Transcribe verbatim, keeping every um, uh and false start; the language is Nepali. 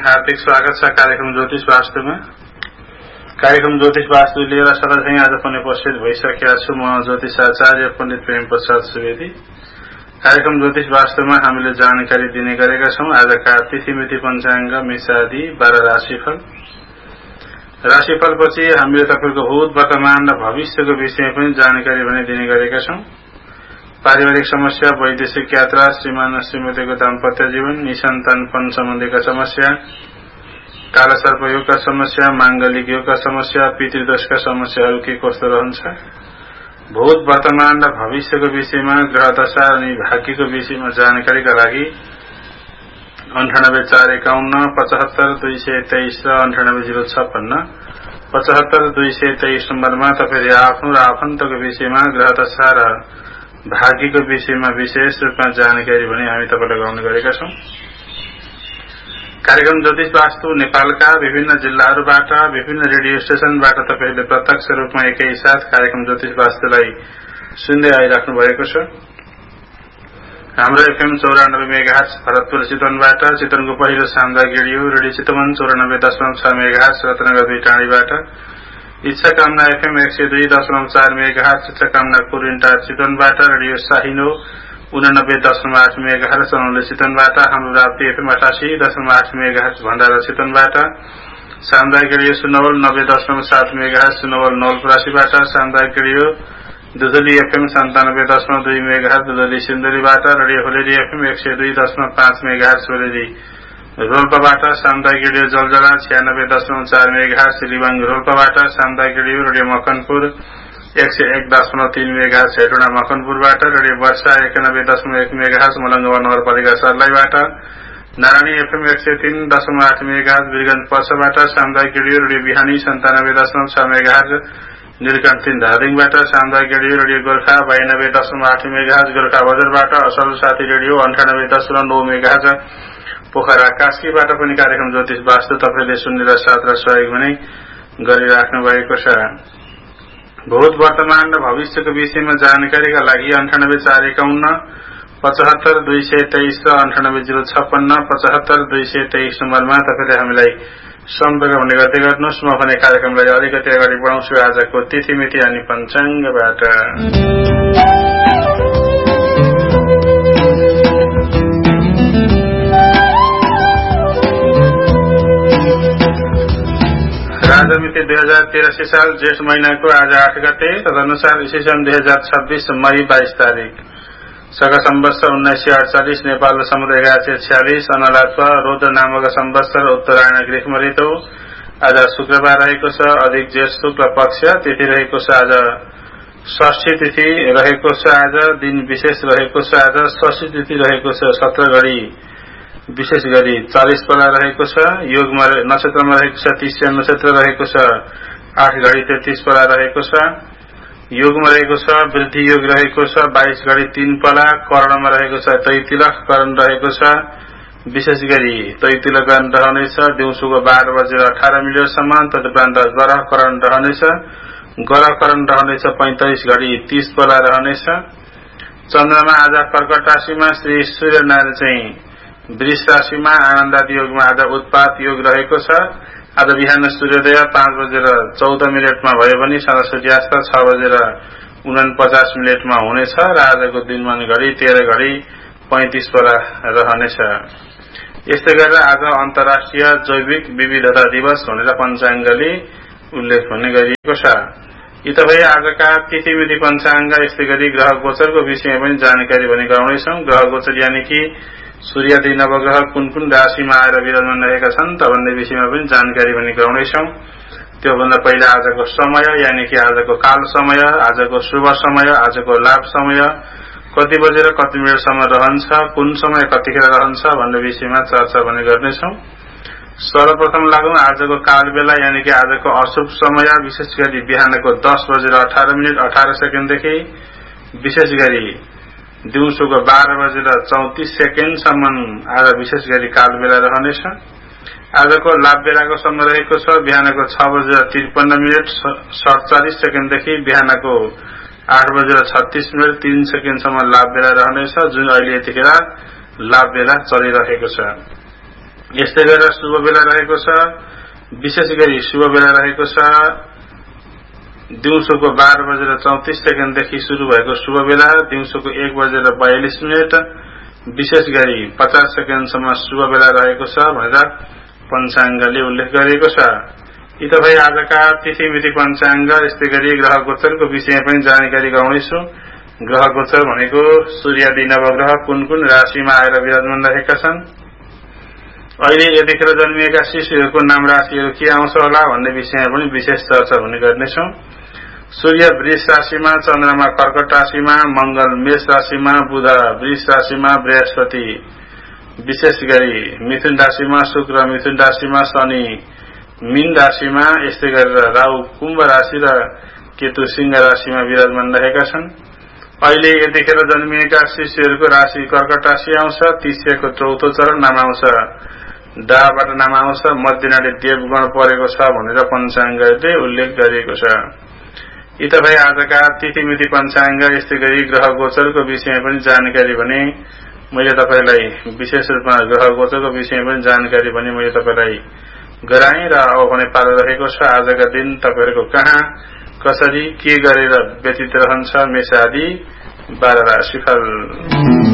हार्दिक स्वागत छ कार्यक्रम ज्योतिष वास्तुमा। कार्यक्रम ज्योतिष वास्तु लिएर सदा चाहिँ आज पनि उपस्थित भइसकेका छु। म ज्योतिष आचार्य पण्डित प्रेम प्रसाद सुवेदी। कार्यक्रम ज्योतिष वास्तुमा हामीले जानकारी दिने गरेका छौं। आजका तिथि मिति पञ्चाङ्ग मेषादि बाह्र राशिफल। राशिफलपछि हामीले तपाईको भूत वर्तमान र भविष्यको विषयमा पनि जानकारी भने दिने गरेका छौं। पारिवारिक समस्या, वैदेशिक यात्रा, श्रीमान श्रीमतीको दाम्पत्य जीवन, निसन्तानपन सम्बन्धीका समस्या, कालसर्प योगका समस्या, मांगलिक योगका समस्या, पितृदोषका समस्याहरू के कस्तो रहन्छ, भूत वर्तमान र भविष्यको विषयमा, ग्रह दशा अनि भाग्यको विषयमा जानकारीका लागि अन्ठानब्बे चार एकाउन्न पचहत्तर दुई सय तेइस र अन्ठानब्बे जिरो छप्पन्न पचहत्तर दुई सय तेइस नम्बरमा तपाईले आफ्नो र आफन्तको विषयमा, ग्रह दशा र भाग्यको विषयमा विशेष रूपमा जानकारी भने हामी तपाईलाई गराउने गरेका छौं। कार्यक्रम ज्योतिष वास्तु नेपालका विभिन्न जिल्लाहरूबाट, विभिन्न रेडियो स्टेशनबाट तपाईले प्रत्यक्ष रूपमा एकैसाथ कार्यक्रम ज्योतिष वास्तुलाई सुन्दै आइराख्नु भएको छ। हाम्रो एफएम चौरानब्बे मेगाहर्ज भरतपुर चितवनबाट, चितवनको पहिलो सामुदायिक रेडियो रेडियो चितवन चौरानब्बे दशमलव छ मेगाहर्ज रत्नगर दुई टाँडीबाट, इच्छा कामना एफएम एक सय दुई दशमलव चार मेगाहर्ज इच्छा कामना कुरिन्टा चितवनबाट, रेडियो साहिनो उनानब्बे दशमलव आठ मेगाहर्ज चौनले चितवनबाट, हाम्रो राप्ती एफएम अठासी दशमलव आठ मेगाहर्ज भण्डारा चितवनबाट, सामुदायिक रेडियो सुनवल नब्बे दशमलव सात मेगाहर्ज सुनवल नवलपरासीबाट, सामुदायिक रेडियो दुधली एफएम सन्तानब्बे दशमलव दुई मेगाहर्ज दुधली सिन्धुलीबाट, रेडियो होलेरी एफएम एक सय दुई दशमलव पाँच मेगाहर्ज होलेरी रोल्पाबाट, सामुदायिक रेडियो जलजला छियानब्बे दशमलव चार मेगाहर्ज लिबाङ रोल्पाबाट, सामुदायिक रेडियो रेडियो मकनपुर एक सय एक दशमलव तीन मेगाहर्ज हेटोडा मकनपुरबाट, रेडियो वर्षा एकानब्बे दशमलव एक मेगाहर्ज मलङ्गवा नगरपालिका सर्लाहीबाट, नारायणी एफएम एक सय तीन दशमलव आठ मेगाहर्ज वीरगञ्ज पर्साबाट, सामुदायिक रेडियो रेडियो बिहानी सन्तानब्बे दशमलव छ मेगाहर्ज नीलकण्ठ तीन धादिङबाट, सामुदायिक रेडियो रेडियो गोर्खा बयानब्बे दशमलव आठ मेगाहर्ज गोर्खा बजारबाट, असल साथी रेडियो अन्ठानब्बे दशमलव नौ मेगाहर्ज पोखरा कास्कीबाट पनि कार्यक्रम ज्योतिष वास्तु तपाईले सुन्ने र साथ र सहयोग भने गरिराख्नु भएको छ। भूत वर्तमान र भविष्यको विषयमा जानकारीका लागि अन्ठानब्बे चार एकाउन्न पचहत्तर दुई सय तेइस र अन्ठानब्बे जिरो छप्पन्न पचहत्तर दुई सय तेइस नम्बरमा तपाईले हामीलाई सम्पर्क हुने गर्दै गर्नुहोस्। म भने कार्यक्रमलाई अलिकति अगाडि बढाउँछु आजको तिथि मिति अनि पञ्चाङ्गबाट। राजमिति दुई हजार तेरासी साल जेठ महीनाको आज आठ गते, तदनुसार ईस्वी दुई हजार छब्बीस मई बाइस तारिक, सका सम्वत्सर उन्नाइस सय अडचालिस नेपाल समुद्र एघार सय छ्यालिस अनलात्वा रौद्र नामक सम्वत्सर उत्तरायण ग्रीष्म ऋतु आज शुक्रबार रहेको छ। अधिक जेठ शुक्ल पक्ष तिथि रहेको छ आज षष्ठी तिथि रहेको छ आज। दिन विशेष रहेको छ आज षष्ठी तिथि रहेको छ सत्र घड़ी विशेष गरी चालीस पला रहेको छ। योगमा नक्षत्रमा रहेको छ तीसरा नक्षत्र रहेको छ आठ घड़ी तेत्तीस पला रहेको छ। योगमा रहेको छ वृद्धि योग रहेको छ बाइस घड़ी तीन पला। कर्णमा रहेको छ तैतिलक करण रहेको छ। विशेष गरी तैतिलक करण रहनेछ दिउँसोको बाह्र बजेर अठार मिनटसम्म। तदुपरान्त ग्रह करण रहनेछ। ग्रह करण रहनेछ पैंतालीस घड़ी तीस पला रहनेछ। चन्द्रमा आज कर्कट राशिमा, श्री सूर्य नारायण चाहिँ वृष राशिमा, आनन्दादि योगमा आज उत्पात योग रहेको छ। आज बिहान सूर्योदय पाँच बजेर चौध मिनटमा भयो भने साँझ सूर्यास्त छ बजेर उनपचास मिनटमा हुनेछ र आजको दिनमा घड़ी तेह्र घड़ी पैंतीस पला रहनेछ। यस्तै गरेर आज अन्तर्राष्ट्रिय जैविक विविधता दिवस भनेर पञ्चाङ्गले उल्लेख हुने गरिएको छ। यी त भए आजका तिथि मिति पञ्चाङ्ग। यस्तै गरी ग्रह गोचरको विषयमा पनि जानकारी भने गराउनेछौं। ग्रह गोचर यानि कि सूर्यादि नवग्रह कुन कुन राशिमा आएर विराजमान रहेका छन् त भन्ने विषयमा पनि जानकारी भने गराउनेछौं। त्योभन्दा पहिला आजको समय यानि कि आजको काल समय, आजको शुभ समय, आजको लाभ समय कति बजेर कति मिनटसम्म रहन्छ, कुन समय कतिखेर रहन्छ भन्ने विषयमा चर्चा भने गर्नेछौं। सर्वप्रथम लागौं आजको काल बेला यानि कि आजको अशुभ समय, विशेष गरी बिहानको दस बजेर अठार मिनट अठार सेकेन्डदेखि विशेष गरी दिउँसोको बाह्र बजेर चौतिस सेकेन्डसम्म आज विशेष गरी काल बेला रहनेछ। आजको लाभ बेलाको समय रहेको छ बिहानको छ बजेर त्रिपन्न मिनट सडचालिस सेकेन्डदेखि बिहानको आठ बजेर छत्तीस मिनट तीन सेकेन्डसम्म लाभ बेला रहनेछ, जुन अहिले यतिखेर लाभ बेला चलिरहेको छ। यस्तै गरेर शुभ बेला रहेको छ। विशेष गरी शुभ बेला रहेको छ दिउँसोको बाह्र बजेर चौतिस सेकेन्डदेखि शुरू भएको शुभ बेला दिउँसोको एक बजेर बयालिस मिनट विशेष गरी पचास सेकेन्डसम्म शुभ बेला रहेको छ भनेर पञ्चाङ्गले उल्लेख गरिएको छ। यी तपाईँ आजका तिथिमिति पञ्चाङ्ग यस्तै गरी ग्रह गोचरको विषयमा पनि जानकारी गराउनेछु। ग्रह गोचर भनेको सूर्यादि नवग्रह कुन कुन राशिमा आएर विराजमान रहेका छन्, अहिले यतिखेर जन्मिएका शिशुहरूको नाम राशिहरू के आउँछ होला भन्ने विषयमा पनि विशेष चर्चा हुने गर्नेछौँ। सूर्य वृष राशिमा, चन्द्रमा कर्कट राशिमा, मंगल मेष राशिमा, बुध वृष राशिमा, बृहस्पति विशेष गरी मिथुन राशिमा, शुक्र मिथुन राशिमा, शनि मीन राशिमा, यस्तै गरेर राहु कुम्भ राशि र केतु सिंह राशिमा विराजमान रहेका छन्। अहिले यतिखेर जन्मिएका शिशुहरूको राशि कर्कट राशि आउँछ। तीसको चौथो चरण नाम आउँछ डाबाट नाम आउँछ। मध्यनाडी देवगण परेको छ भनेर पञ्चाङ्गले उल्लेख गरिएको छ। यी तपाईँ आजका तिथिमिति पञ्चाङ्ग यस्तै गरी ग्रह गोचरको विषयमा पनि जानकारी भने मैले तपाईलाई विशेष रूपमा ग्रह गोचरको विषयमा पनि जानकारी भने मैले तपाईलाई गराएँ र अब भने पालो रहेको छ आजका दिन तपाईहरुको कहाँ कसरी के गरेर व्यतीत रहन्छ मेष आदि बाह्र राशिफल।